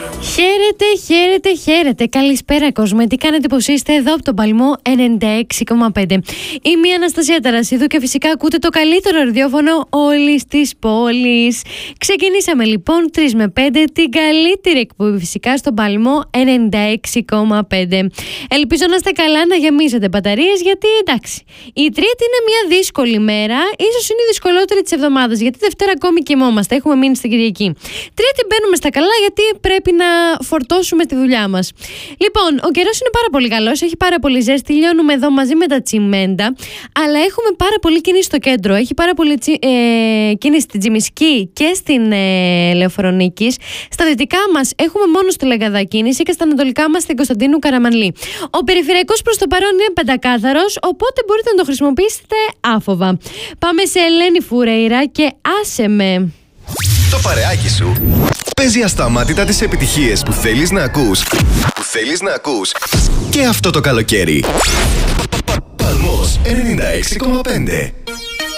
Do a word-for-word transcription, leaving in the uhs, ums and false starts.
Χαίρετε, χαίρετε, χαίρετε. Καλησπέρα, κόσμο. Τι κάνετε, πως είστε εδώ από τον Παλμό ενενήντα έξι κόμμα πέντε. Είμαι η Αναστασία Ταρασίδου και φυσικά ακούτε το καλύτερο ραδιόφωνο όλης της πόλης. Ξεκινήσαμε λοιπόν τρεις με πέντε, την καλύτερη εκπομπή φυσικά στον Παλμό ενενήντα έξι κόμμα πέντε. Ελπίζω να είστε καλά, να γεμίσετε μπαταρίες, γιατί εντάξει, η Τρίτη είναι μια δύσκολη μέρα. Ίσως είναι η δυσκολότερη της εβδομάδας, γιατί Δευτέρα ακόμη κοιμόμαστε. Έχουμε μείνει στην Κυριακή. Τρίτη μπαίνουμε στα καλά, γιατί πρέπει να φορτώσουμε τη δουλειά μας. Λοιπόν, ο καιρός είναι πάρα πολύ καλός, έχει πάρα πολύ ζέστη. Λιώνουμε εδώ μαζί με τα τσιμέντα, αλλά έχουμε πάρα πολύ κίνηση στο κέντρο. Έχει πάρα πολύ τσι, ε, κίνηση στην Τζιμισκή και στην ε, Λεωφορονίκης. Στα δυτικά μας έχουμε μόνο στη Λαγκαδά κίνηση και στα ανατολικά μας στην Κωνσταντίνου Καραμανλή. Ο περιφερειακός προς το παρόν είναι πεντακάθαρος, οπότε μπορείτε να το χρησιμοποιήσετε άφοβα. Πάμε σε Ελένη Φουρέιρα και άσε με. Το παρεάκι σου παίζει ασταμάτητα τις επιτυχίες που θέλεις να ακούς. Που θέλεις να ακούς και αυτό το καλοκαίρι. Παλμός ενενήντα έξι κόμμα πέντε.